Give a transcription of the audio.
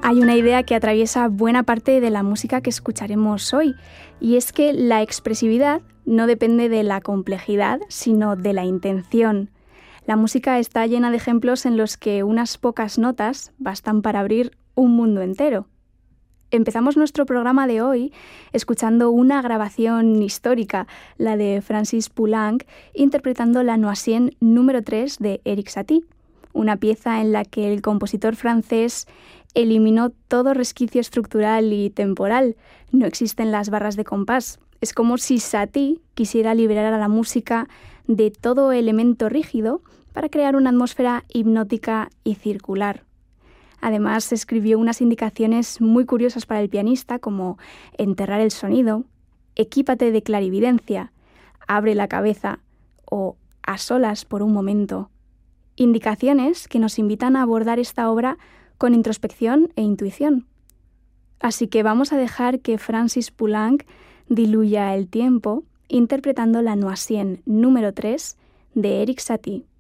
Hay una idea que atraviesa buena parte de la música que escucharemos hoy, y es que la expresividad no depende de la complejidad, sino de la intención. La música está llena de ejemplos en los que unas pocas notas bastan para abrir un mundo entero. Empezamos nuestro programa de hoy escuchando una grabación histórica, la de Francis Poulenc, interpretando la Noisienne número 3 de Erik Satie, una pieza en la que el compositor francés eliminó todo resquicio estructural y temporal. No existen las barras de compás. Es como si Satie quisiera liberar a la música de todo elemento rígido para crear una atmósfera hipnótica y circular. Además, escribió unas indicaciones muy curiosas para el pianista, como enterrar el sonido, equípate de clarividencia, abre la cabeza o a solas por un momento. Indicaciones que nos invitan a abordar esta obra con introspección e intuición. Así que vamos a dejar que Francis Poulenc diluya el tiempo interpretando la Noisienne número 3 de Erik Satie.